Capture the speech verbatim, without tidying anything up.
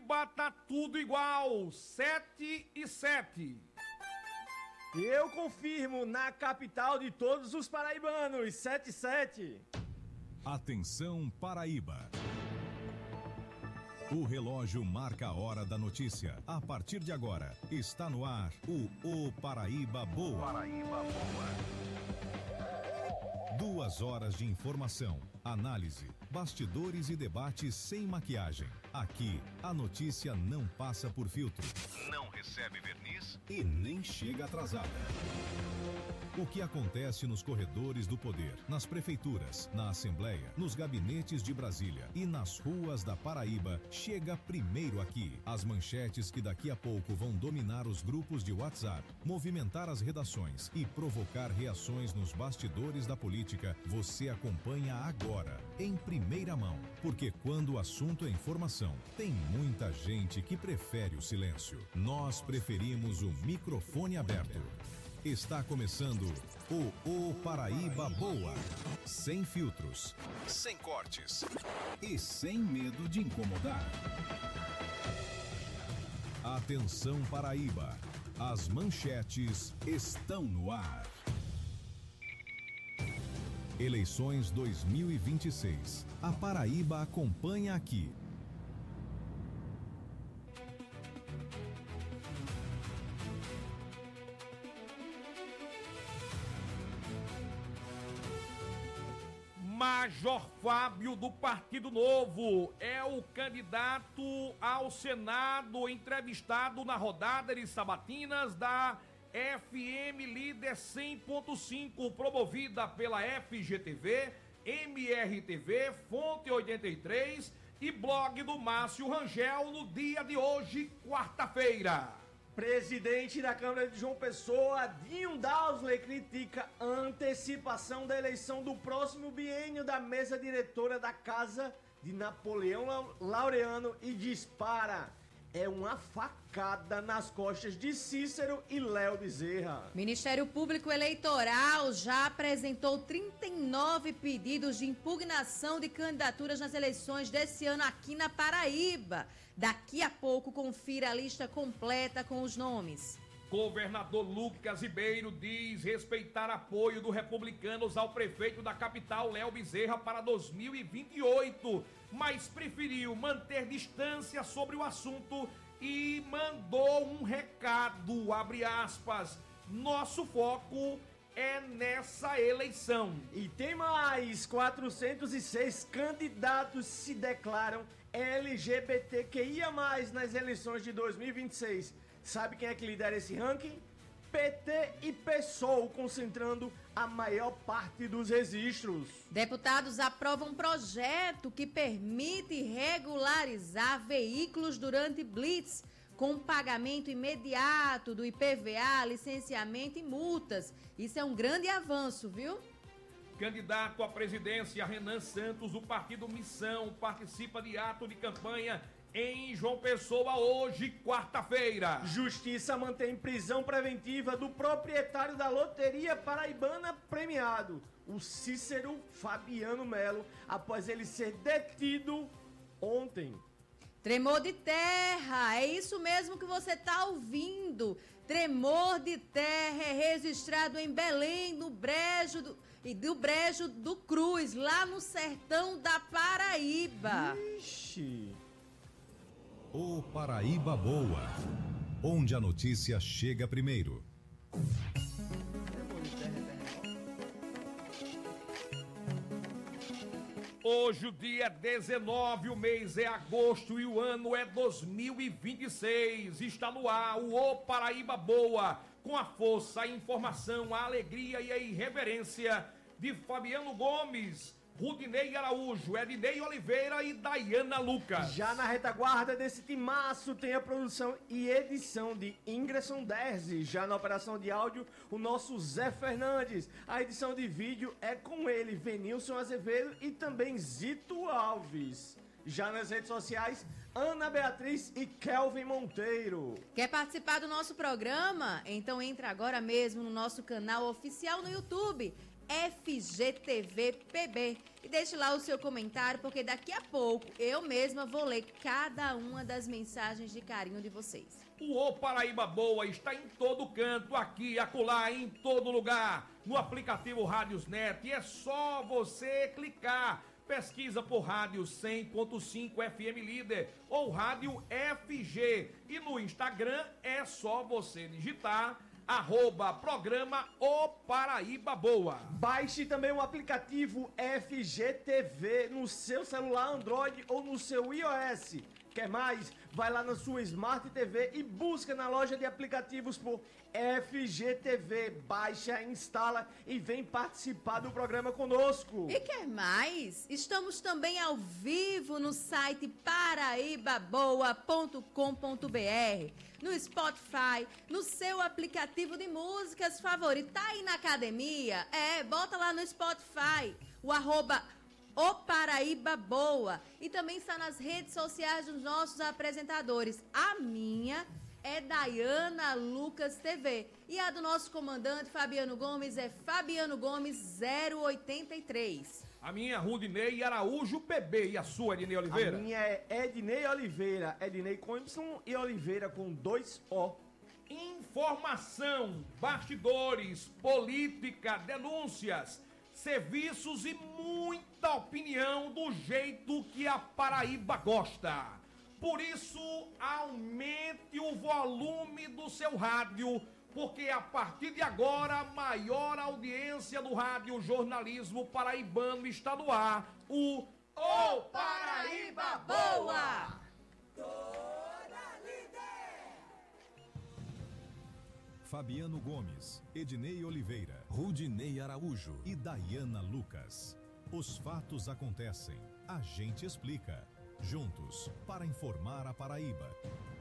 Paraíba tá tudo igual, sete e sete. Eu confirmo, na capital de todos os paraibanos, sete e sete. Atenção, Paraíba. O relógio marca a hora da notícia. A partir de agora, está no ar o O Paraíba Boa. Paraíba Boa. Duas horas de informação, análise, bastidores e debates sem maquiagem. Aqui, a notícia não passa por filtro. Não recebe verniz e nem chega atrasada. O que acontece nos corredores do poder, nas prefeituras, na Assembleia, nos gabinetes de Brasília e nas ruas da Paraíba, chega primeiro aqui. As manchetes que daqui a pouco vão dominar os grupos de WhatsApp, movimentar as redações e provocar reações nos bastidores da política, você acompanha agora, em primeira mão. Porque quando o assunto é informação, tem muita gente que prefere o silêncio. Nós preferimos o microfone aberto. Está começando o O Paraíba Boa. Sem filtros, sem cortes e sem medo de incomodar. Atenção, Paraíba. As manchetes estão no ar. Eleições dois mil e vinte e seis. A Paraíba acompanha aqui. Major Fábio do Partido Novo é o candidato ao Senado entrevistado na rodada de sabatinas da F M Líder cem ponto cinco, promovida pela F G T V, M R T V, Fonte oitenta e três e blog do Márcio Rangel no dia de hoje, quarta-feira. Presidente da Câmara de João Pessoa, Dinho Dausley, critica a antecipação da eleição do próximo biênio da mesa diretora da Casa de Napoleão Laureano e dispara. É uma facada nas costas de Cícero e Léo Bezerra. Ministério Público Eleitoral já apresentou trinta e nove pedidos de impugnação de candidaturas nas eleições desse ano aqui na Paraíba. Daqui a pouco confira a lista completa com os nomes. Governador Lucas Ribeiro diz respeitar apoio do Republicanos ao prefeito da capital, Léo Bezerra, para dois mil e vinte e oito, mas preferiu manter distância sobre o assunto e mandou um recado, abre aspas, nosso foco é nessa eleição. E tem mais, quatrocentos e seis candidatos se declaram L G B T Q I A mais, nas eleições de dois mil e vinte e seis. Sabe quem é que lidera esse ranking? P T e PSOL, concentrando a maior parte dos registros. Deputados aprovam projeto que permite regularizar veículos durante blitz, com pagamento imediato do I P V A, licenciamento e multas. Isso é um grande avanço, viu? Candidato à presidência Renan Santos, do Partido Missão, participa de ato de campanha em João Pessoa hoje, quarta-feira. Justiça mantém prisão preventiva do proprietário da loteria paraibana premiado, o Cícero Fabiano Melo, após ele ser detido ontem. Tremor de terra, é isso mesmo que você está ouvindo. Tremor de terra é registrado em Belém, no Brejo do, e do Brejo do Cruz, lá no sertão da Paraíba. Ixi. O Paraíba Boa, onde a notícia chega primeiro. Hoje o dia é dezenove, o mês é agosto e o ano é dois mil e vinte e seis. Está no ar o O Paraíba Boa, com a força, a informação, a alegria e a irreverência de Fabiano Gomes, Rudinei Araújo, Ednei Oliveira e Dayana Lucas. Já na retaguarda desse timaço tem a produção e edição de Ingresson Derzi. Já na operação de áudio, o nosso Zé Fernandes. A edição de vídeo é com ele, Venilson Azevedo e também Zito Alves. Já nas redes sociais, Ana Beatriz e Kelvin Monteiro. Quer participar do nosso programa? Então entra agora mesmo no nosso canal oficial no YouTube. F G T V P B. E deixe lá o seu comentário, porque daqui a pouco eu mesma vou ler cada uma das mensagens de carinho de vocês. O Ô Paraíba Boa está em todo canto, aqui, acolá, em todo lugar, no aplicativo Rádiosnet, e é só você clicar. Pesquisa por Rádio cem ponto cinco F M Líder ou Rádio F G. E no Instagram é só você digitar arroba programa O Paraíba Boa. Baixe também o aplicativo F G T V no seu celular Android ou no seu iOS. Quer mais? Vai lá na sua Smart T V e busca na loja de aplicativos por F G T V. Baixa, instala e vem participar do programa conosco. E quer mais? Estamos também ao vivo no site paraíba boa ponto com ponto b r, no Spotify, no seu aplicativo de músicas favorito. Tá aí na academia? É, bota lá no Spotify, o arroba O Paraíba Boa. E também está nas redes sociais dos nossos apresentadores. A minha é Dayana Lucas T V. E a do nosso comandante Fabiano Gomes é Fabiano Gomes zero oitenta e três. A minha é Rudinei Araújo P B. E a sua, Ednei Oliveira? A minha é Ednei Oliveira. Ednei com Y e Oliveira com dois O. Informação, bastidores, política, denúncias, serviços e muita opinião do jeito que a Paraíba gosta. Por isso, aumente o volume do seu rádio, porque a partir de agora, a maior audiência do rádio jornalismo paraibano está no ar, o Ô Paraíba Boa! Fabiano Gomes, Ednei Oliveira, Rudinei Araújo e Dayana Lucas. Os fatos acontecem, a gente explica. Juntos para informar a Paraíba.